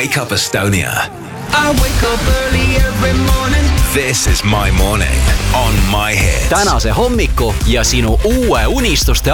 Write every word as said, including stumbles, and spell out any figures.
Wake Up Estonia. I wake up early every morning. This is My Morning on My Hits. Tänase hommiku ja sinu uue unistuste